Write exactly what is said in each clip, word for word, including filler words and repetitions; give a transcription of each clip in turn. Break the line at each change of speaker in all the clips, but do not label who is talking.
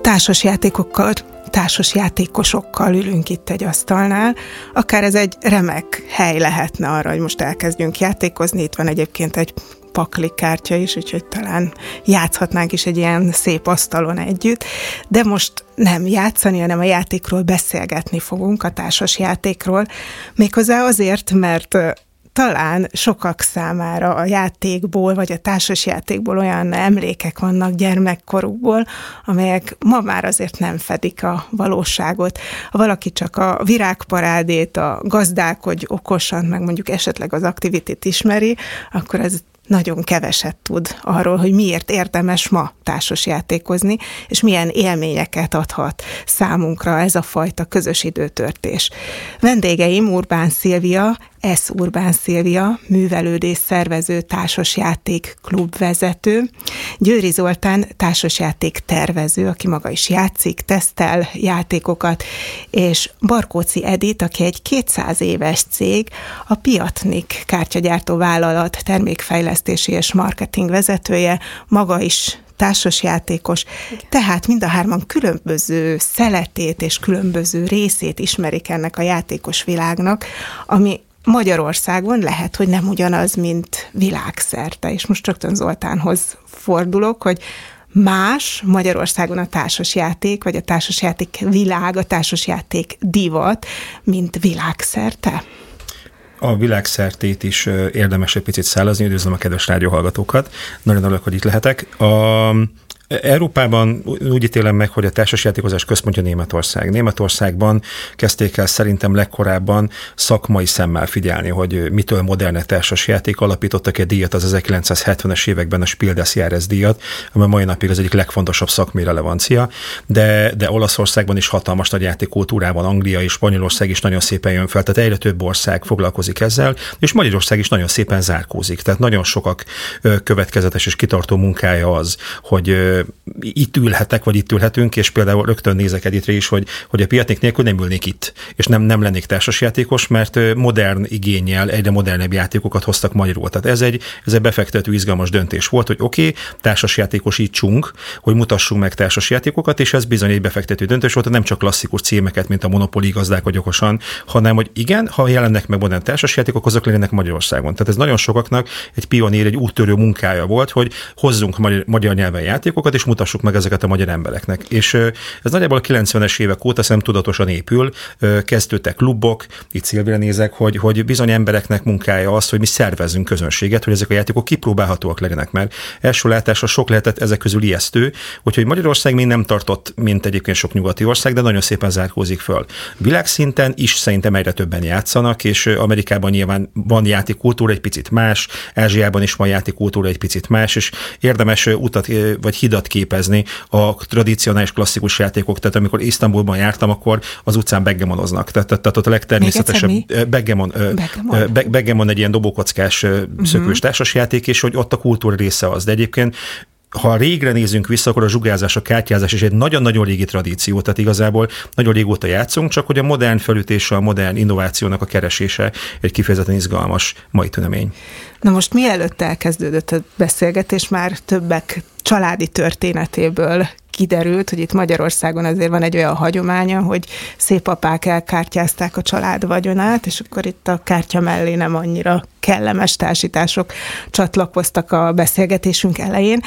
társasjátékokkal, társasjátékosokkal ülünk itt egy asztalnál, akár ez egy remek hely lehetne arra, hogy most elkezdjünk játékozni. Itt van egyébként egy pakli kártya is, úgyhogy talán játszhatnánk is egy ilyen szép asztalon együtt, de most nem játszani, hanem a játékról beszélgetni fogunk, a társasjátékról, méghozzá azért, mert talán sokak számára a játékból, vagy a társasjátékból olyan emlékek vannak gyermekkorukból, amelyek ma már azért nem fedik a valóságot. Ha valaki csak a virágparádét, a gazdálkodj okosan, meg mondjuk esetleg az aktivitit ismeri, akkor ez nagyon keveset tud arról, hogy miért érdemes ma társasjátékozni, és milyen élményeket adhat számunkra ez a fajta közös időtöltés. Vendégeim Urbán Szilvia, S. Urbán Szilvia, művelődés szervező társasjáték klubvezető, Győri Zoltán társasjáték tervező, aki maga is játszik, tesztel játékokat, és Barkóczy Edit, aki egy kétszáz éves cég, a Piatnik kártyagyártó vállalat termékfejlesztési és marketing vezetője, maga is társasjátékos, tehát mind a hárman különböző szeletét és különböző részét ismerik ennek a játékos világnak, ami Magyarországon lehet, hogy nem ugyanaz, mint világszerte. És most rögtön Zoltánhoz fordulok, hogy más Magyarországon a társasjáték, vagy a társasjáték világ, a társasjáték divat, mint világszerte?
A világszertét is érdemes egy picit szállazni, üdvözlöm a kedves rádióhallgatókat. Nagyon örülök, hogy itt lehetek. A Európában úgy ítélem meg, hogy a társasjátékozás központja Németország. Németországban kezdték el szerintem legkorábban szakmai szemmel figyelni, hogy mitől modern társasjáték. Alapítottak egy díjat az ezerkilencszázhetvenes években, a Spiel des Jahres díjat, amely mai napig az egyik legfontosabb szakmai relevancia, de, de Olaszországban is hatalmas nagy játékkultúrában, Anglia és Spanyolország is nagyon szépen jön fel, tehát egyre több ország foglalkozik ezzel, és Magyarország is nagyon szépen zárkózik. Tehát nagyon sokak következetes és kitartó munkája az, hogy itt ülhetek, vagy itt ülhetünk, és például rögtön nézek Editre is, hogy, hogy a Piatnik nélkül nem ülnék itt, és nem, nem lennék társasjátékos, mert modern igénnyel egyre modernebb játékokat hoztak magyarul. Tehát ez egy, ez egy befektető izgalmas döntés volt, hogy oké, okay, társasjátékosítsunk, hogy mutassunk meg társasjátékokat, és ez bizony egy befektető döntés volt, nem csak klasszikus címeket, mint a Monopoly, gazdálkodj okosan, hanem hogy igen, ha jelennek meg modern társasjátékok, azok lennének Magyarországon. Tehát ez nagyon sokaknak egy pionír, egy úttörő munkája volt, hogy hozzunk magyar, magyar nyelven játékokat, és mutassuk meg ezeket a magyar embereknek. És ez nagyjából a kilencvenes évek óta szerintem tudatosan épül, kezdődtek klubok, itt Szilvire nézek, hogy, hogy bizony embereknek munkája az, hogy mi szervezzünk közönséget, hogy ezek a játékok kipróbálhatóak legyenek, mert első látásra sok lehetett ezek közül ijesztő, úgyhogy Magyarország még nem tartott, mint egyébként sok nyugati ország, de nagyon szépen zárkózik föl. Világszinten is szerintem egyre többen játszanak, és Amerikában nyilván van játékkultúra egy picit más, Ázsiában is van játékkultúra egy picit más, és érdemes utat vagy hidat képezni a tradicionális klasszikus játékok, tehát amikor Isztambulban jártam, akkor az utcán backgammonoznak. Tehát, tehát ott a legtermészetesebb backgammon, backgammon egy ilyen dobókockás uh-huh. szökős társasjáték, és hogy ott a kultúra része az. De egyébként ha régre nézünk vissza, akkor a zsugázás, a kártyázás is egy nagyon-nagyon régi tradíció, tehát igazából nagyon régóta játszunk, csak hogy a modern felütése, a modern innovációnak a keresése egy kifejezetten izgalmas mai tünemény.
Na most mielőtt elkezdődött a beszélgetés, már többek családi történetéből kiderült, hogy itt Magyarországon azért van egy olyan hagyománya, hogy szép apák elkártyázták a család vagyonát, és akkor itt a kártya mellé nem annyira kellemes társítások csatlakoztak a beszélgetésünk elején.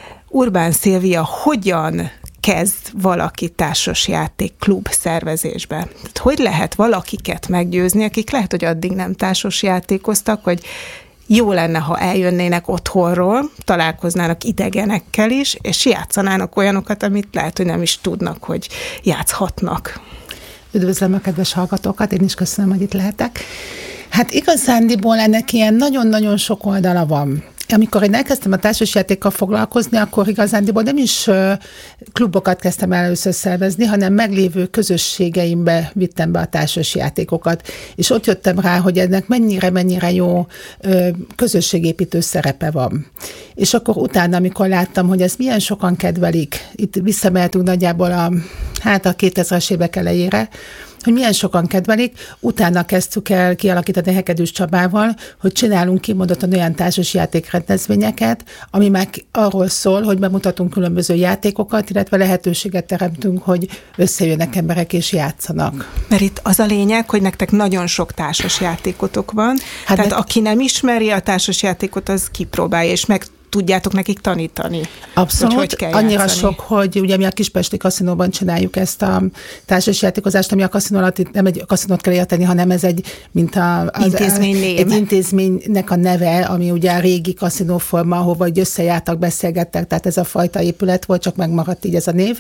Urbán Szilvia, hogyan kezd valaki társasjáték klub szervezésbe? Tehát hogy lehet valakiket meggyőzni, akik lehet, hogy addig nem társasjátékoztak, hogy jó lenne, ha eljönnének otthonról, találkoznának idegenekkel is, és játszanának olyanokat, amit lehet, hogy nem is tudnak, hogy játszhatnak.
Üdvözlöm a kedves hallgatókat, én is köszönöm, hogy itt lehetek. Hát igazándiból ennek ilyen nagyon-nagyon sok oldala van. Amikor én elkezdtem a társasjátékkal foglalkozni, akkor igazándiból nem is klubokat kezdtem el először szervezni, hanem meglévő közösségeimbe vittem be a társasjátékokat. És ott jöttem rá, hogy ennek mennyire-mennyire jó közösségépítő szerepe van. És akkor utána, amikor láttam, hogy ezt milyen sokan kedvelik, itt visszamehetünk nagyjából a, hát a kétezres évek elejére, hogy milyen sokan kedvelik. Utána kezdtük el kialakítani Hegedűs Csabával, hogy csinálunk kimondottan olyan társasjáték rendezvényeket, ami már arról szól, hogy bemutatunk különböző játékokat, illetve lehetőséget teremtünk, hogy összejönnek emberek és játszanak.
Mert itt az a lényeg, hogy nektek nagyon sok társasjátékotok van, hát tehát de... aki nem ismeri a társasjátékot, az kipróbálja, és meg tudjátok nekik tanítani.
Abszolút.
Hogy hogy kell
annyira
játszani.
sok, hogy ugye mi a Kispesti kaszinóban csináljuk ezt a társasjátékozást, ami a kaszinó alatt nem egy kaszinót kell érteni, hanem ez egy, mint a, az,
intézmény
egy intézménynek a neve, ami ugye a régi kaszinóforma, ahova összejártak, beszélgettek, tehát ez a fajta épület volt, csak megmaradt így ez a név.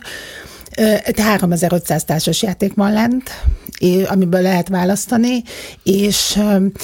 háromezer-ötszáz társasjáték van lent, amiből lehet választani, és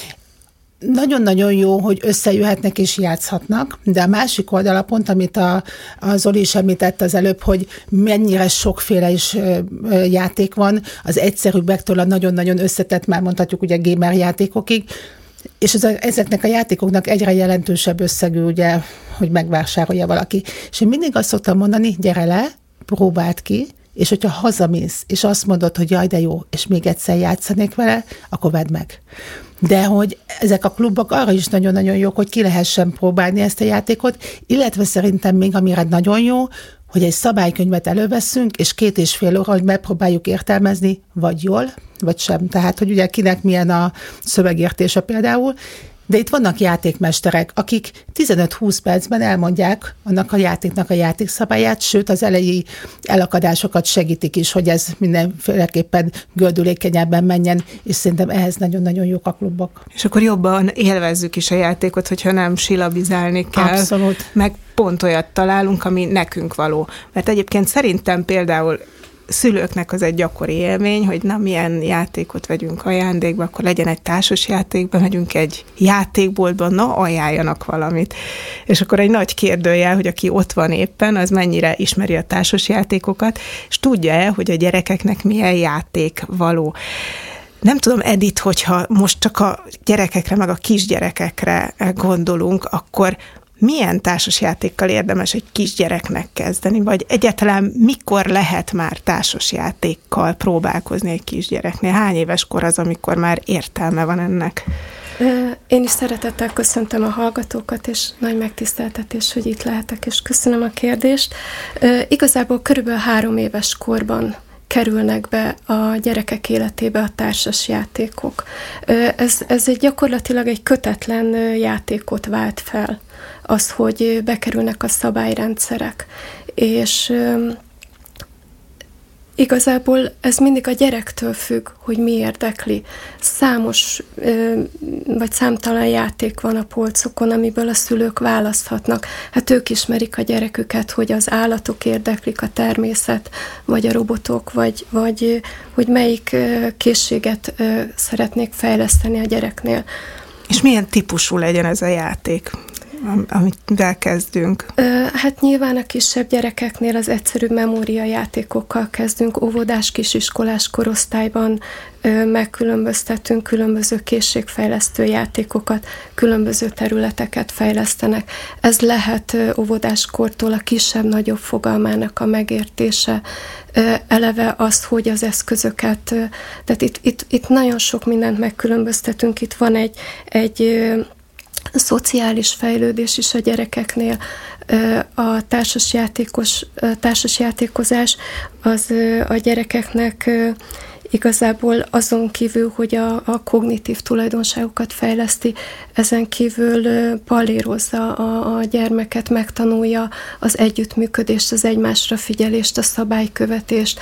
nagyon-nagyon jó, hogy összejöhetnek és játszhatnak, de a másik oldala pont, amit a, a Zoli is említett az előbb, hogy mennyire sokféle is játék van, az egyszerűbbektől a nagyon-nagyon összetett, már mondhatjuk ugye gamer játékokig, és ez a, ezeknek a játékoknak egyre jelentősebb összegű, ugye, hogy megvásárolja valaki. És én mindig azt szoktam mondani, gyere le, próbáld ki, és hogyha hazamész, és azt mondod, hogy jaj, de jó, és még egyszer játszanék vele, akkor vedd meg. De hogy ezek a klubok arra is nagyon-nagyon jók, hogy ki lehessen próbálni ezt a játékot, illetve szerintem még amire nagyon jó, hogy egy szabálykönyvet előveszünk, és két és fél óra, hogy megpróbáljuk értelmezni, vagy jól, vagy sem. Tehát, hogy ugye kinek milyen a szövegértése például, de itt vannak játékmesterek, akik tizenöt-húsz percben elmondják annak a játéknak a játékszabályát, sőt az elejé elakadásokat segítik is, hogy ez mindenféleképpen gördülékenyebben menjen, és szerintem ehhez nagyon-nagyon jók a klubok.
És akkor jobban élvezzük is a játékot, hogyha nem silabizálni kell.
Abszolút.
Meg pont olyat találunk, ami nekünk való. Mert egyébként szerintem például szülőknek az egy gyakori élmény, hogy na, milyen játékot vegyünk ajándékba, akkor legyen egy társas játékba, megyünk egy játékboltba, na, ajánljanak valamit. És akkor egy nagy kérdőjel, hogy aki ott van éppen, az mennyire ismeri a társas játékokat, és tudja-e, hogy a gyerekeknek milyen játék való. Nem tudom, Edith, hogyha most csak a gyerekekre, meg a kisgyerekekre gondolunk, akkor milyen társasjátékkal érdemes egy kisgyereknek kezdeni, vagy egyáltalán mikor lehet már társasjátékkal próbálkozni egy kisgyereknél? Hány éves kor az, amikor már értelme van ennek?
Én is szeretettel köszöntöm a hallgatókat, és nagy megtiszteltetés, hogy itt lehetek, és köszönöm a kérdést. Igazából körülbelül három éves korban kerülnek be a gyerekek életébe a társasjátékok. Ez, ez egy gyakorlatilag egy kötetlen játékot vált fel, az, hogy bekerülnek a szabályrendszerek. És igazából ez mindig a gyerektől függ, hogy mi érdekli. Számos vagy számtalan játék van a polcokon, amiből a szülők választhatnak. Hát ők ismerik a gyereküket, hogy az állatok érdeklik, a természet, vagy a robotok, vagy, vagy hogy melyik készséget szeretnék fejleszteni a gyereknél.
És milyen típusú legyen ez a játék, amivel kezdünk?
Hát nyilván a kisebb gyerekeknél az egyszerűbb memóriajátékokkal kezdünk, óvodás, kisiskolás korosztályban megkülönböztetünk, különböző készségfejlesztő játékokat, különböző területeket fejlesztenek. Ez lehet óvodáskortól a kisebb-nagyobb fogalmának a megértése, eleve az, hogy az eszközöket, tehát itt, itt, itt nagyon sok mindent megkülönböztetünk, itt van egy, egy szociális fejlődés is a gyerekeknél. A társasjátékos, társasjátékozás az a gyerekeknek igazából azon kívül, hogy a, a kognitív tulajdonságokat fejleszti, ezen kívül pallérozza a, a gyermeket, megtanulja az együttműködést, az egymásra figyelést, a szabálykövetést.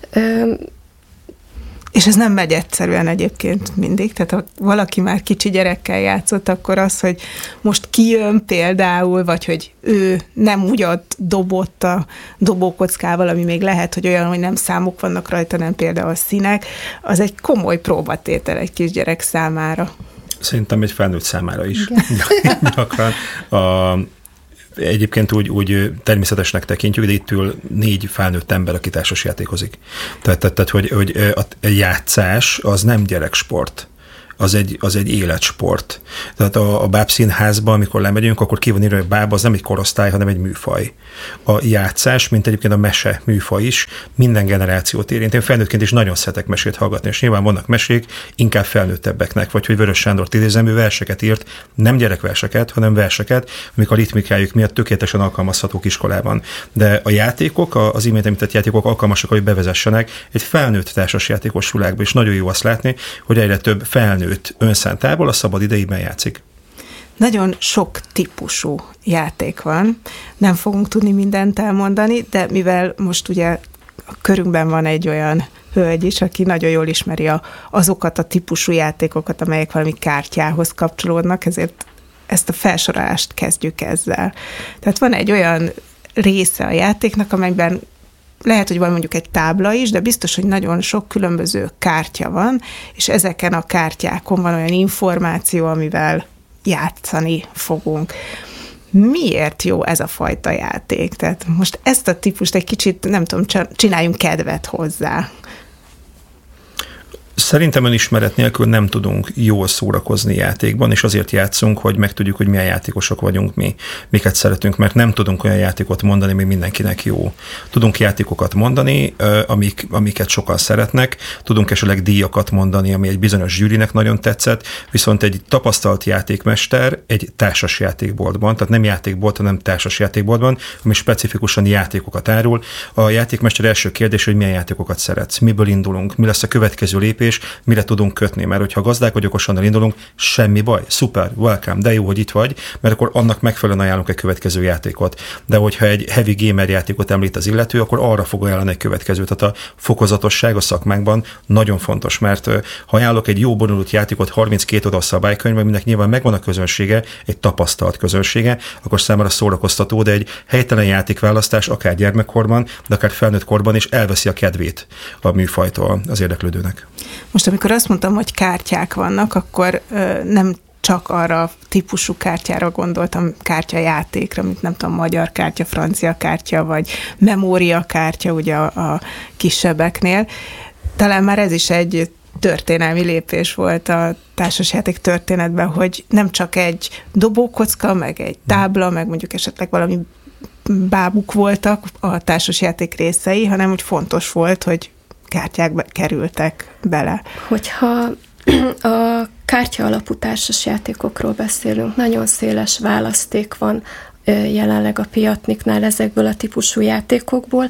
És ez nem megy egyszerűen egyébként mindig, tehát ha valaki már kicsi gyerekkel játszott, akkor az, hogy most kijön például, vagy hogy ő nem úgy ad dobott a dobókockával, ami még lehet, hogy olyan, hogy nem számok vannak rajta, nem például színek, az egy komoly próbatétel egy kisgyerek számára.
Szerintem egy felnőtt számára is. Gyakran a Egyébként úgy, úgy természetesnek tekintjük, de itt ül négy felnőtt ember, aki társasjátékozik. Tehát, tehát, tehát hogy, hogy a játszás az nem gyereksport. az egy, az egy életsport. Tehát a, a bábszínházban, amikor lemegyünk, akkor ki van írva, hogy báb az nem egy korosztály, hanem egy műfaj. A játszás, mint egyébként a mese műfaj is, minden generációt érint. Én felnőttként is nagyon szeretek mesét hallgatni, és nyilván vannak mesék inkább felnőttebbeknek, vagy hogy Vörös Sándort idézem, ő verseket írt, nem gyerekverseket, hanem verseket, amik a ritmikájuk miatt tökéletesen alkalmazhatók iskolában. De a játékok, az imént említett játékok alkalmasak, hogy bevezessenek egy felnőtt társasjátékos világba, és nagyon jó azt látni, hogy egyre több felnőtt önszántából a szabad idejében játszik.
Nagyon sok típusú játék van, nem fogunk tudni mindent elmondani, de mivel most ugye a körünkben van egy olyan hölgy is, aki nagyon jól ismeri a, azokat a típusú játékokat, amelyek valami kártyához kapcsolódnak, ezért ezt a felsorolást kezdjük ezzel. Tehát van egy olyan része a játéknak, amelyben lehet, hogy van mondjuk egy tábla is, de biztos, hogy nagyon sok különböző kártya van, és ezeken a kártyákon van olyan információ, amivel játszani fogunk. Miért jó ez a fajta játék? Tehát most ezt a típust egy kicsit, nem tudom, csináljunk kedvet hozzá.
Szerintem önismeret nélkül nem tudunk jól szórakozni játékban, és azért játszunk, hogy megtudjuk, hogy milyen játékosok vagyunk mi, miket szeretünk, mert nem tudunk olyan játékot mondani, ami mindenkinek jó. Tudunk játékokat mondani, amik, amiket sokan szeretnek, tudunk esetleg díjakat mondani, ami egy bizonyos zsűrinek nagyon tetszett, viszont egy tapasztalt játékmester egy társas játékboltban, tehát nem játékbolt, hanem társas játékboltban, ami specifikusan játékokat árul. A játékmester első kérdés, hogy milyen játékokat szeretsz, miből indulunk, mi lesz a következő lépés, mire tudunk kötni, mert hogyha gazdálkodókosan indulunk, semmi baj, szuper, welcome, de jó, hogy itt vagy, mert akkor annak megfelelően ajánlunk egy következő játékot. De hogyha egy heavy gamer játékot említ az illető, akkor arra fog ajánlani egy következőt. Tehát a fokozatosság a szakmánkban nagyon fontos, mert ha ajánlok egy jó bonyolult játékot harminckét oldal szabálykönyvben, aminek nyilván megvan a közönsége, egy tapasztalt közönsége, akkor számára szórakoztató, de egy helytelen játékválasztás akár gyermekkorban, de akár felnőtt korban is elveszi a kedvét a műfajtól az érdeklődőnek.
Most amikor azt mondtam, hogy kártyák vannak, akkor ö, nem csak arra a típusú kártyára gondoltam, kártyajátékra, mint nem tudom, magyar kártya, francia kártya, vagy memória kártya, ugye a, a kisebbeknél. Talán már ez is egy történelmi lépés volt a társasjáték történetben, hogy nem csak egy dobókocka, meg egy tábla, meg mondjuk esetleg valami bábuk voltak a társasjáték részei, hanem hogy fontos volt, hogy kártyák kerültek bele.
Hogyha a kártya alapú társasjátékokról beszélünk, nagyon széles választék van jelenleg a Piatniknál ezekből a típusú játékokból.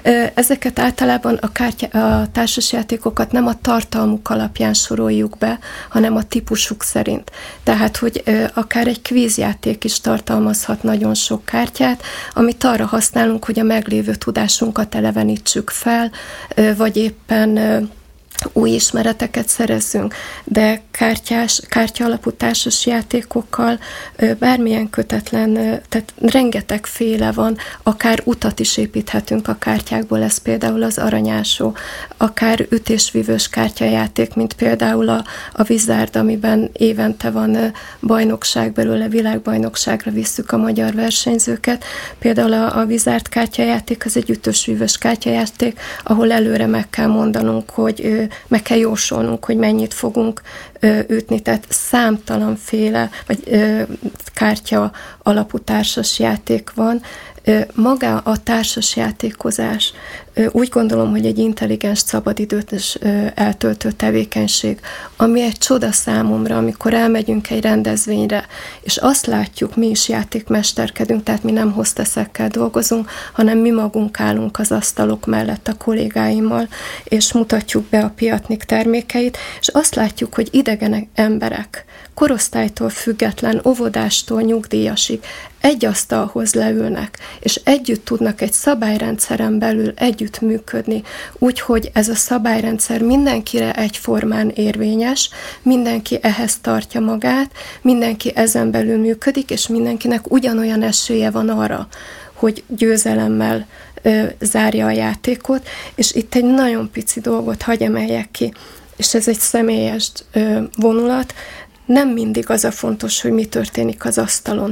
Ezeket általában a, kártya, a társasjátékokat nem a tartalmuk alapján soroljuk be, hanem a típusuk szerint. Tehát, hogy akár egy kvízjáték is tartalmazhat nagyon sok kártyát, amit arra használunk, hogy a meglévő tudásunkat elevenítsük fel, vagy éppen új ismereteket szerezzünk, de kártyás, kártya alapú társas játékokkal bármilyen kötetlen, tehát rengeteg féle van, akár utat is építhetünk a kártyákból, ez például az aranyásó, akár ütésvívős kártyajáték, mint például a, a Wizard, amiben évente van bajnokság belőle, világbajnokságra visszük a magyar versenyzőket. Például a, a Wizard kártyajáték az egy ütésvívős kártyajáték, ahol előre meg kell mondanunk, hogy meg kell jósolnunk, hogy mennyit fogunk ö, ütni, tehát számtalanféle, vagy ö, kártya alapú társasjáték van. Ö, maga a társasjátékozás, ö, úgy gondolom, hogy egy intelligens szabadidőt is ö, eltöltő tevékenység, ami egy csoda számomra, amikor elmegyünk egy rendezvényre, és azt látjuk, mi is játékmesterkedünk, tehát mi nem hosteszekkel dolgozunk, hanem mi magunk állunk az asztalok mellett a kollégáimmal, és mutatjuk be a Piatnik termékeit, és azt látjuk, hogy idegen emberek, korosztálytól független, óvodástól nyugdíjasig egy asztalhoz leülnek, és együtt tudnak egy szabályrendszeren belül együtt működni, úgyhogy ez a szabályrendszer mindenkire egyformán érvényes, mindenki ehhez tartja magát, mindenki ezen belül működik, és mindenkinek ugyanolyan esélye van arra, hogy győzelemmel ö, zárja a játékot, és itt egy nagyon pici dolgot hagy emeljek ki, és ez egy személyes ö, vonulat, nem mindig az a fontos, hogy mi történik az asztalon.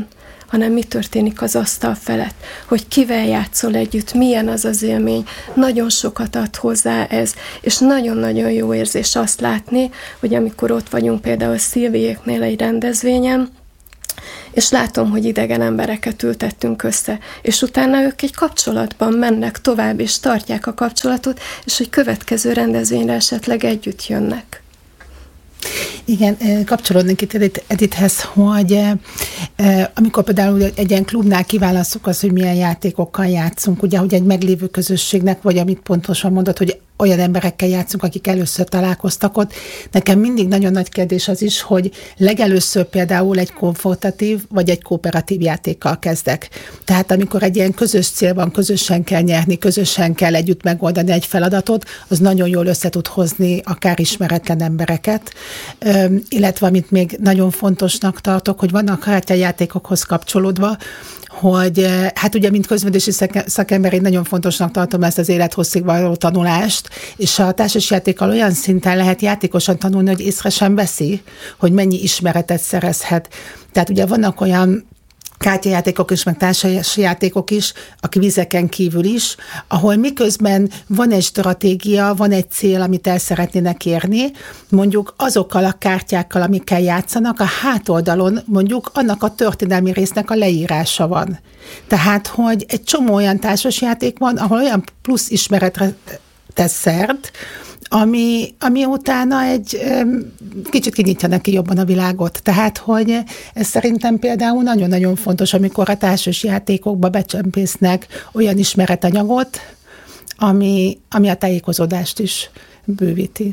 hanem mi történik az asztal felett, hogy kivel játszol együtt, milyen az az élmény. Nagyon sokat ad hozzá ez, és nagyon-nagyon jó érzés azt látni, hogy amikor ott vagyunk például Szilviéknél egy rendezvényen, és látom, hogy idegen embereket ültettünk össze, és utána ők egy kapcsolatban mennek tovább, és tartják a kapcsolatot, és hogy következő rendezvényre esetleg együtt jönnek.
Igen, kapcsolódnék itt Edithhez, hogy amikor például egy ilyen klubnál kiválasztjuk azt, hogy milyen játékokkal játszunk, ugye, hogy egy meglévő közösségnek, vagy amit pontosan mondod, hogy olyan emberekkel játszunk, akik először találkoztak ott. Nekem mindig nagyon nagy kérdés az is, hogy legelőször például egy konfrontatív, vagy egy kooperatív játékkal kezdek. Tehát amikor egy ilyen közös cél van, közösen kell nyerni, közösen kell együtt megoldani egy feladatot, az nagyon jól össze tud hozni akár ismeretlen embereket. Üm, illetve amit még nagyon fontosnak tartok, hogy vannak kártyajátékokhoz kapcsolódva, hogy hát ugye, mint közvetési szakember, én nagyon fontosnak tartom ezt az élethosszig való tanulást, és a társasjátékkal olyan szinten lehet játékosan tanulni, hogy észre sem veszi, hogy mennyi ismeretet szerezhet. Tehát ugye vannak olyan kártyajátékok is, meg társasjátékok is, a vizeken kívül is, ahol miközben van egy stratégia, van egy cél, amit el szeretnének érni, mondjuk azokkal a kártyákkal, amikkel játszanak, a hátoldalon mondjuk annak a történelmi résznek a leírása van. Tehát, hogy egy csomó olyan társasjáték van, ahol olyan plusz ismeretre tesz szert, ami, ami utána egy kicsit kinyitja neki jobban a világot. Tehát, hogy ez szerintem például nagyon-nagyon fontos, amikor a társas játékokba becsempésznek olyan ismeretanyagot, ami, ami a tájékozódást is bővíti.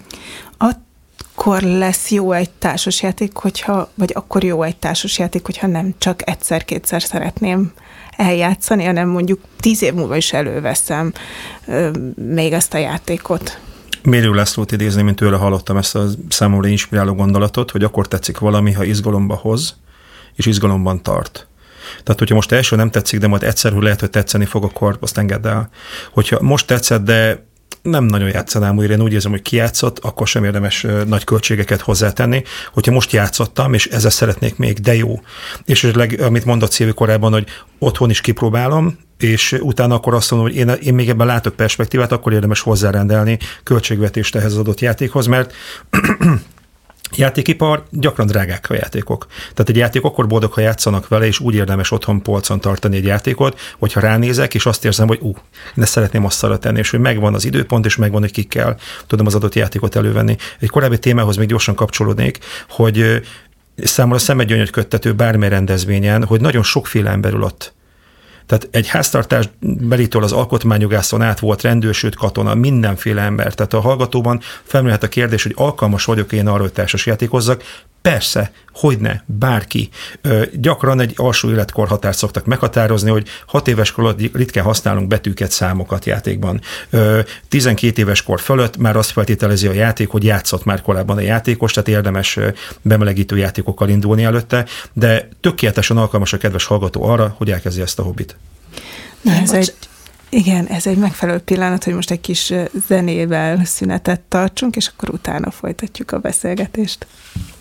Akkor lesz jó egy társasjáték, hogyha, vagy akkor jó egy társasjáték, hogyha nem csak egyszer-kétszer szeretném eljátszani, hanem mondjuk tíz év múlva is előveszem ö, még ezt a játékot.
Mérő Lászlót idézni, mint tőle hallottam ezt a számomra inspiráló gondolatot, hogy akkor tetszik valami, ha izgalomba hoz, és izgalomban tart. Tehát, hogyha most első nem tetszik, de majd egyszer, hogy lehet, hogy tetszeni fog, akkor azt engedd el. Hogyha most tetszett, de nem nagyon játszanám újra, én úgy érzem, hogy kijátszott, akkor sem érdemes nagy költségeket hozzátenni. Hogyha most játszottam, és ezzel szeretnék még, de jó. És esetleg, amit mondott Szilvi korábban, hogy otthon is kipróbálom, és utána akkor azt mondom, hogy én, én még ebben látok perspektívát, akkor érdemes hozzárendelni költségvetést ehhez az adott játékhoz, mert játékipar, gyakran drágák a játékok. Tehát egy játék akkor boldog, ha játszanak vele, és úgy érdemes otthon polcon tartani egy játékot, hogyha ránézek, és azt érzem, hogy ú, én ezt szeretném asztalra tenni, és hogy megvan az időpont, és megvan, hogy kikkel tudom az adott játékot elővenni. Egy korábbi témához még gyorsan kapcsolódnék, hogy számomra szemedgyöngyöt bármely rendezvényen, hogy nagyon sokféle ember ül ott. Tehát egy háztartás belitől az alkotmányjogászon át volt rendőrsőt, katona, mindenféle ember. Tehát a hallgatóban felmerülhet a kérdés, hogy alkalmas vagyok én arra, hogy társasjátékozzak. Persze, hogyne, bárki. Ö, gyakran egy alsó életkorhatárt szoktak meghatározni, hogy hat éves kor alatt ritkán használunk betűket, számokat játékban. Ö, tizenkét éves kor fölött már azt feltételezi a játék, hogy játszott már korábban a játékos, tehát érdemes bemelegítő játékokkal indulni előtte, de tökéletesen alkalmas a kedves hallgató arra, hogy elkezdi ezt a hobbit.
Na, ez egy, igen, ez egy megfelelő pillanat, hogy most egy kis zenével szünetet tartsunk, és akkor utána folytatjuk a beszélgetést.